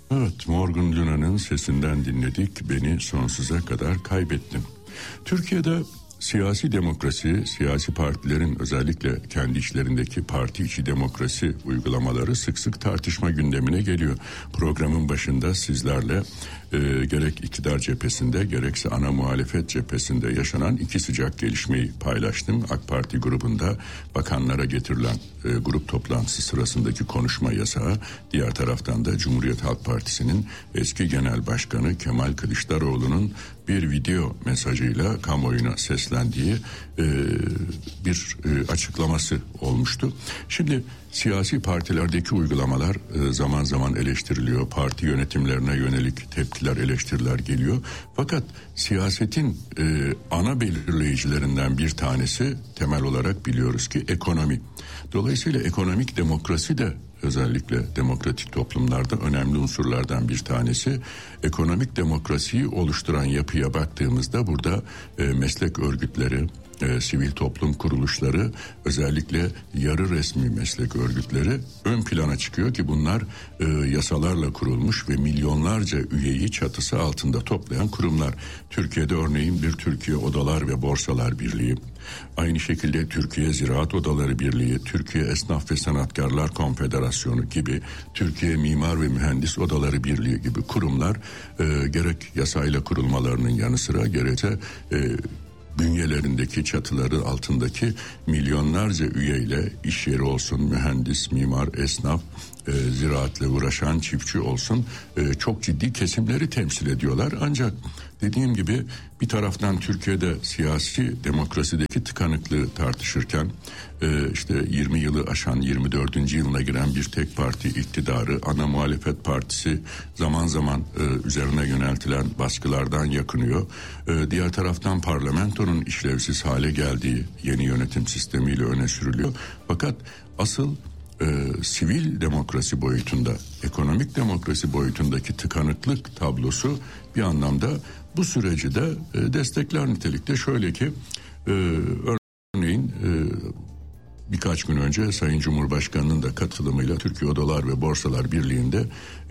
Evet, Morgan Luna'nın sesinden dinledik. Beni sonsuza kadar kaybettin. Türkiye'de siyasi demokrasi, siyasi partilerin özellikle kendi içlerindeki parti içi demokrasi uygulamaları sık sık tartışma gündemine geliyor. Programın başında sizlerle gerek iktidar cephesinde gerekse ana muhalefet cephesinde yaşanan iki sıcak gelişmeyi paylaştım. AK Parti grubunda bakanlara getirilen grup toplantısı sırasındaki konuşma yasağı, diğer taraftan da Cumhuriyet Halk Partisi'nin eski genel başkanı Kemal Kılıçdaroğlu'nun bir video mesajıyla kamuoyuna seslendiği bir açıklaması olmuştu. Şimdi siyasi partilerdeki uygulamalar zaman zaman eleştiriliyor. Parti yönetimlerine yönelik tepkiler, eleştiriler geliyor. Fakat siyasetin ana belirleyicilerinden bir tanesi temel olarak biliyoruz ki ekonomi. Dolayısıyla ekonomik demokrasi de özellikle demokratik toplumlarda önemli unsurlardan bir tanesi. Ekonomik demokrasiyi oluşturan yapıya baktığımızda burada meslek örgütleri, sivil toplum kuruluşları, özellikle yarı resmi meslek örgütleri ön plana çıkıyor ki bunlar yasalarla kurulmuş ve milyonlarca üyeyi çatısı altında toplayan kurumlar. Türkiye'de örneğin bir Türkiye Odalar ve Borsalar Birliği, aynı şekilde Türkiye Ziraat Odaları Birliği, Türkiye Esnaf ve Sanatkarlar Konfederasyonu gibi, Türkiye Mimar ve Mühendis Odaları Birliği gibi kurumlar gerek yasayla kurulmalarının yanı sıra gerekse bünyelerindeki çatıları altındaki milyonlarca üyeyle iş yeri olsun, mühendis, mimar, esnaf, ziraatle uğraşan çiftçi olsun çok ciddi kesimleri temsil ediyorlar. Ancak dediğim gibi bir taraftan Türkiye'de siyasi demokrasideki tıkanıklığı tartışırken işte 20 yılı aşan 24. yılına giren bir tek parti iktidarı, ana muhalefet partisi zaman zaman üzerine yöneltilen baskılardan yakınıyor. Diğer taraftan parlamentonun işlevsiz hale geldiği yeni yönetim sistemiyle öne sürülüyor. Fakat asıl sivil demokrasi boyutunda, ekonomik demokrasi boyutundaki tıkanıklık tablosu bir anlamda bu süreci de destekler nitelikte. Şöyle ki örneğin birkaç gün önce Sayın Cumhurbaşkanı'nın da katılımıyla Türkiye Odalar ve Borsalar Birliği'nde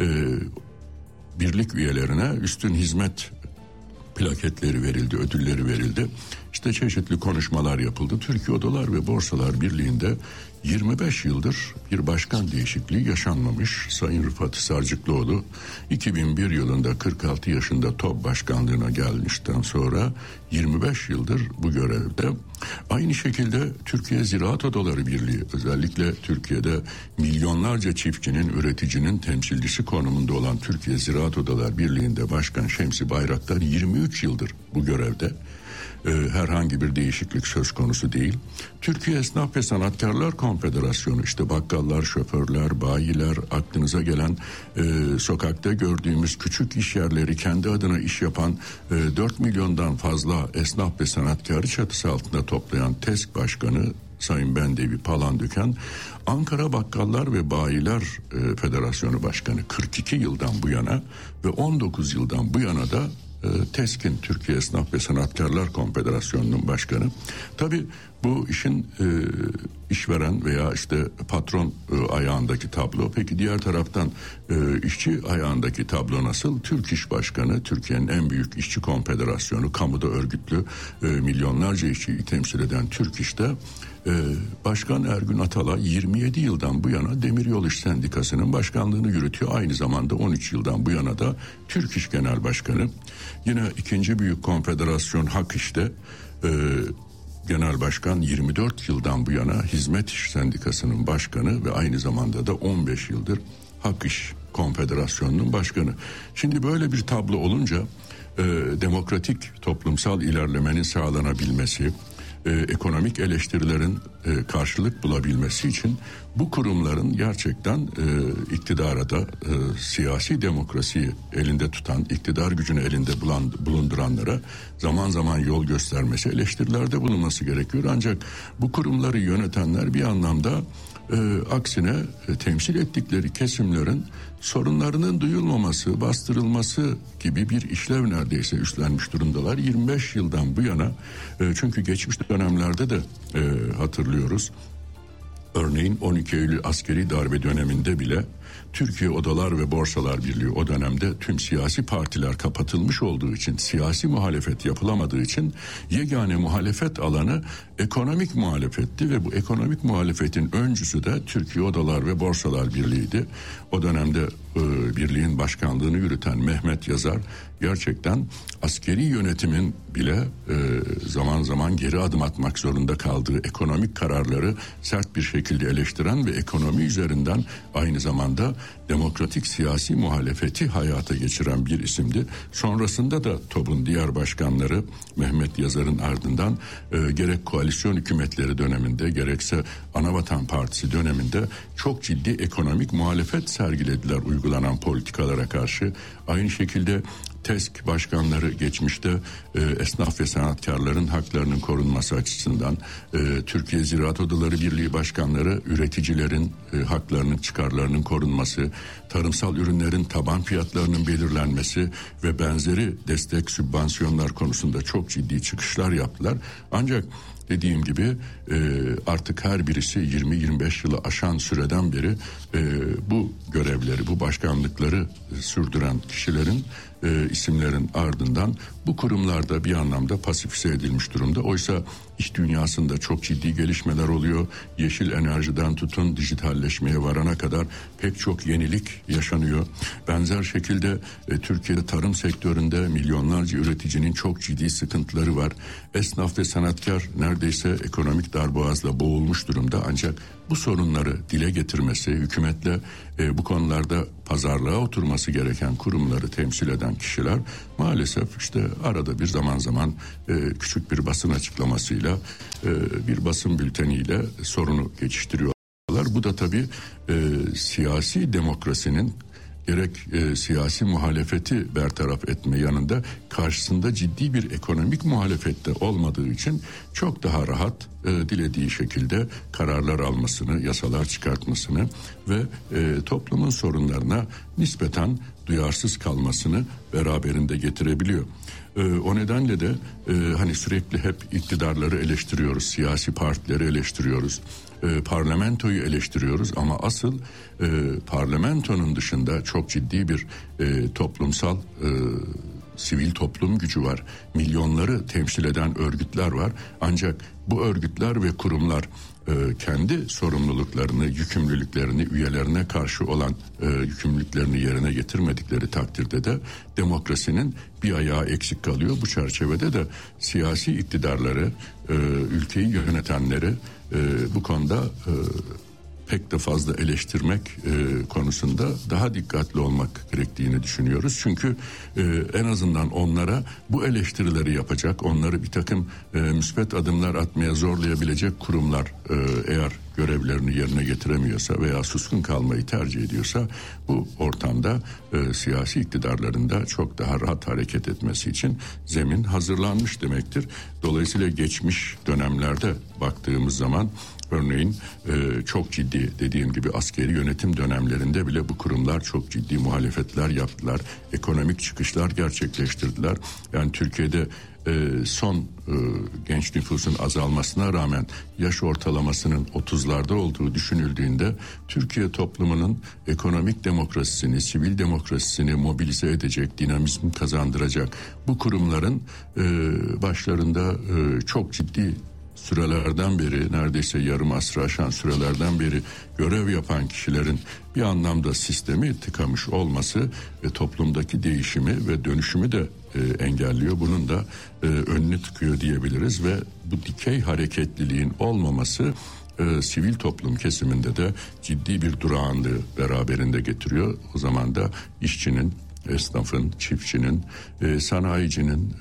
birlik üyelerine üstün hizmet plaketleri verildi, ödülleri verildi. İşte çeşitli konuşmalar yapıldı. Türkiye Odalar ve Borsalar Birliği'nde 25 yıldır bir başkan değişikliği yaşanmamış. Sayın Rıfat Sarcıklıoğlu 2001 yılında 46 yaşında TOB başkanlığına gelmişten sonra 25 yıldır bu görevde. Aynı şekilde Türkiye Ziraat Odaları Birliği, özellikle Türkiye'de milyonlarca çiftçinin, üreticinin temsilcisi konumunda olan Türkiye Ziraat Odaları Birliği'nde Başkan Şemsi Bayraktar 23 yıldır bu görevde. Herhangi bir değişiklik söz konusu değil. Türkiye Esnaf ve Sanatkarlar Konfederasyonu, işte bakkallar, şoförler, bayiler, aklınıza gelen sokakta gördüğümüz küçük iş yerleri, kendi adına iş yapan 4 milyondan fazla esnaf ve sanatkarı çatısı altında toplayan TESK Başkanı Sayın Bendevi Palandöken, Ankara Bakkallar ve Bayiler Federasyonu Başkanı 42 yıldan bu yana ve 19 yıldan bu yana da TESK'in, Türkiye Esnaf ve Sanatkarlar Konfederasyonu'nun başkanı. Tabii bu işin işveren veya işte patron ayağındaki tablo. Peki diğer taraftan işçi ayağındaki tablo nasıl? Türk İş Başkanı, Türkiye'nin en büyük işçi konfederasyonu, kamuda örgütlü milyonlarca işçiyi temsil eden Türk İş'te Başkan Ergün Atalay 27 yıldan bu yana Demiryolu İş Sendikası'nın başkanlığını yürütüyor. Aynı zamanda 13 yıldan bu yana da Türk İş Genel Başkanı. Yine ikinci büyük konfederasyon Hak İş'te Genel Başkan 24 yıldan bu yana Hizmet İş Sendikası'nın başkanı ve aynı zamanda da 15 yıldır Hak İş Konfederasyonu'nun başkanı. Şimdi böyle bir tablo olunca demokratik toplumsal ilerlemenin sağlanabilmesi, ekonomik eleştirilerin karşılık bulabilmesi için bu kurumların gerçekten iktidara da siyasi demokrasiyi elinde tutan, iktidar gücünü elinde bulunduranlara zaman zaman yol göstermesi, eleştirilerde bulunması gerekiyor. Ancak bu kurumları yönetenler bir anlamda aksine temsil ettikleri kesimlerin sorunlarının duyulmaması, bastırılması gibi bir işlev neredeyse üstlenmiş durumdalar. 25 yıldan bu yana çünkü geçmiş dönemlerde de hatırlıyoruz. Örneğin 12 Eylül askeri darbe döneminde bile Türkiye Odalar ve Borsalar Birliği o dönemde tüm siyasi partiler kapatılmış olduğu için, siyasi muhalefet yapılamadığı için yegane muhalefet alanı ekonomik muhalefetti ve bu ekonomik muhalefetin öncüsü de Türkiye Odalar ve Borsalar Birliği'ydi. O dönemde birliğin başkanlığını yürüten Mehmet Yazar gerçekten askeri yönetimin bile zaman zaman geri adım atmak zorunda kaldığı ekonomik kararları sert bir şekilde eleştiren ve ekonomi üzerinden aynı zamanda demokratik siyasi muhalefeti hayata geçiren bir isimdi. Sonrasında da TOB'un diğer başkanları Mehmet Yazar'ın ardından gerek koalisyon hükümetleri döneminde gerekse Anavatan Partisi döneminde çok ciddi ekonomik muhalefet sergilediler uygulanan politikalara karşı. Aynı şekilde TESK başkanları geçmişte esnaf ve sanatkarların haklarının korunması açısından, Türkiye Ziraat Odaları Birliği başkanları üreticilerin haklarının, çıkarlarının korunması, tarımsal ürünlerin taban fiyatlarının belirlenmesi ve benzeri destek, sübvansiyonlar konusunda çok ciddi çıkışlar yaptılar. Ancak dediğim gibi artık her birisi 20-25 yılı aşan süreden beri bu görevleri, bu başkanlıkları sürdüren kişilerin isimlerin ardından bu kurumlarda bir anlamda pasifize edilmiş durumda. Oysa iş dünyasında çok ciddi gelişmeler oluyor. Yeşil enerjiden tutun dijitalleşmeye varana kadar pek çok yenilik yaşanıyor. Benzer şekilde Türkiye'de tarım sektöründe milyonlarca üreticinin çok ciddi sıkıntıları var. Esnaf ve sanatkar neredeyse ekonomik darboğazla boğulmuş durumda, ancak bu sorunları dile getirmesi, hükümetle bu konularda pazarlığa oturması gereken kurumları temsil eden kişiler maalesef işte arada bir zaman zaman küçük bir basın açıklamasıyla, bir basın bülteniyle sorunu geçiştiriyorlar. Bu da tabii siyasi demokrasinin gerek siyasi muhalefeti bertaraf etme yanında karşısında ciddi bir ekonomik muhalefette olmadığı için çok daha rahat dilediği şekilde kararlar almasını, yasalar çıkartmasını ve toplumun sorunlarına nispeten duyarsız kalmasını beraberinde getirebiliyor. O nedenle de hani sürekli hep iktidarları eleştiriyoruz, siyasi partileri eleştiriyoruz, parlamentoyu eleştiriyoruz ama asıl parlamentonun dışında çok ciddi bir toplumsal sivil toplum gücü var. Milyonları temsil eden örgütler var. Ancak bu örgütler ve kurumlar kendi sorumluluklarını, yükümlülüklerini, üyelerine karşı olan yükümlülüklerini yerine getirmedikleri takdirde de demokrasinin bir ayağı eksik kalıyor. Bu çerçevede de siyasi iktidarları, ülkeyi yönetenleri bu konuda pek de fazla eleştirmek konusunda daha dikkatli olmak gerektiğini düşünüyoruz. Çünkü en azından onlara bu eleştirileri yapacak, onları bir takım müspet adımlar atmaya zorlayabilecek kurumlar eğer görevlerini yerine getiremiyorsa veya suskun kalmayı tercih ediyorsa bu ortamda siyasi iktidarların da çok daha rahat hareket etmesi için zemin hazırlanmış demektir. Dolayısıyla geçmiş dönemlerde baktığımız zaman örneğin çok ciddi, dediğim gibi askeri yönetim dönemlerinde bile bu kurumlar çok ciddi muhalefetler yaptılar. Ekonomik çıkışlar gerçekleştirdiler. Yani Türkiye'de son genç nüfusun azalmasına rağmen yaş ortalamasının 30'larda olduğu düşünüldüğünde Türkiye toplumunun ekonomik demokrasisini, sivil demokrasisini mobilize edecek, dinamizm kazandıracak bu kurumların başlarında çok ciddi sürelerden beri, neredeyse yarım asrı aşan sürelerden beri görev yapan kişilerin bir anlamda sistemi tıkamış olması toplumdaki değişimi ve dönüşümü de engelliyor. Bunun da önünü tıkıyor diyebiliriz ve bu dikey hareketliliğin olmaması sivil toplum kesiminde de ciddi bir durağanlığı beraberinde getiriyor. O zaman da işçinin, esnafın, çiftçinin, sanayicinin,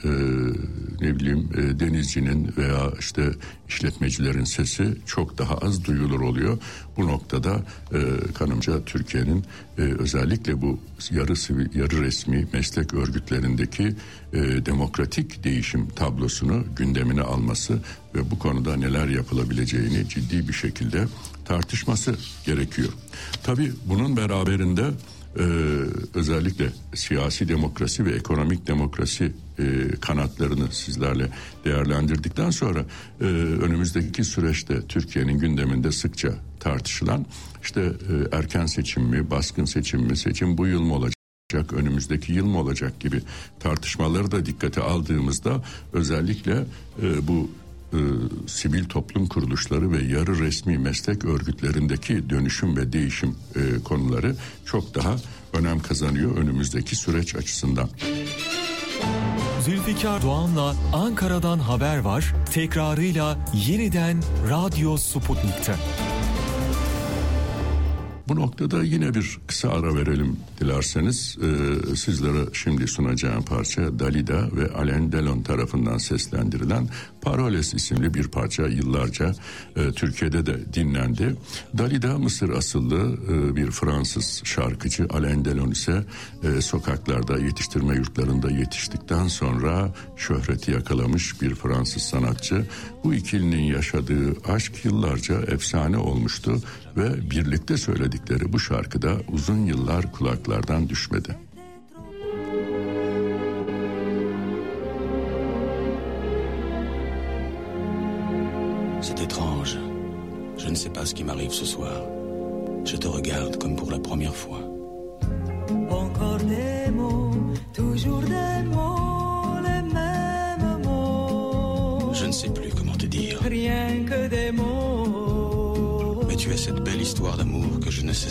denizcinin veya işte işletmecilerin sesi çok daha az duyulur oluyor. Bu noktada kanımca Türkiye'nin özellikle bu yarı sivil, yarı resmi meslek örgütlerindeki demokratik değişim tablosunu gündemine alması ve bu konuda neler yapılabileceğini ciddi bir şekilde tartışması gerekiyor. Tabii bunun beraberinde özellikle siyasi demokrasi ve ekonomik demokrasi kanatlarını sizlerle değerlendirdikten sonra önümüzdeki süreçte Türkiye'nin gündeminde sıkça tartışılan işte erken seçim mi, baskın seçim mi, seçim bu yıl mı olacak, önümüzdeki yıl mı olacak gibi tartışmaları da dikkate aldığımızda özellikle bu sivil toplum kuruluşları ve yarı resmi meslek örgütlerindeki dönüşüm ve değişim konuları çok daha önem kazanıyor önümüzdeki süreç açısından. Zülfikar Doğan'la Ankara'dan haber var. Tekrarıyla yeniden Radyo Sputnik'te. Bu noktada yine bir kısa ara verelim dilerseniz. Sizlere şimdi sunacağım parça Dalida ve Alain Delon tarafından seslendirilen Paroles isimli bir parça, yıllarca Türkiye'de de dinlendi. Dalida Mısır asıllı bir Fransız şarkıcı, Alain Delon ise sokaklarda, yetiştirme yurtlarında yetiştikten sonra şöhreti yakalamış bir Fransız sanatçı. Bu ikilinin yaşadığı aşk yıllarca efsane olmuştu ve birlikte söyledikleri bu şarkıda uzun yıllar kulaklardan düşmedi. C'est étrange. Je ne sais pas ce qui m'arrive ce soir. Je te regarde comme pour la première fois. Encore des mots, toujours des mots, les mêmes mots. Je ne sais plus comment te dire. Rien que des mots. Mais tu as cette belle histoire d'amour que je ne sais